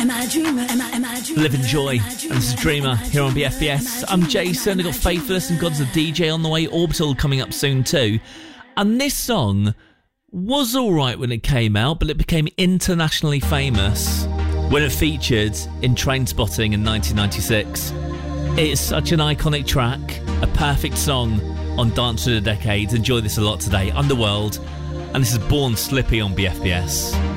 Live in Joy, and this is Dreamer here on BFBS. I'm Jason. I've got Faithless and God's a DJ on the way. Orbital coming up soon too. And this song was alright when it came out, but it became internationally famous when it featured in Trainspotting in 1996. It is such an iconic track, a perfect song on Dance of the Decades. Enjoy this a lot today. Underworld, and this is Born Slippy on BFBS.